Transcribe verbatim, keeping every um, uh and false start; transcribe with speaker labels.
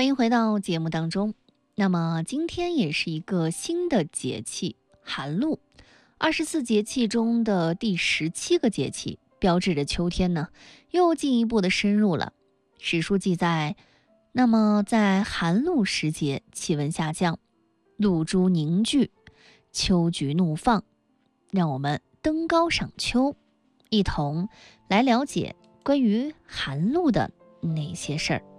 Speaker 1: 欢迎回到节目当中。那么今天也是一个新的节气寒露，二十四节气中的第十七个节气，标志着秋天呢又进一步的深入了。史书记载，那么在寒露时节，气温下降，露珠凝聚，秋菊怒放。让我们登高赏秋，一同来了解关于寒露的那些事儿。